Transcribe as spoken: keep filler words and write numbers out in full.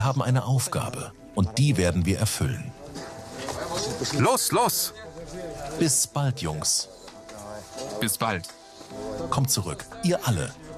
haben eine Aufgabe und die werden wir erfüllen. Los, los! Bis bald, Jungs. Bis bald. Kommt zurück, ihr alle.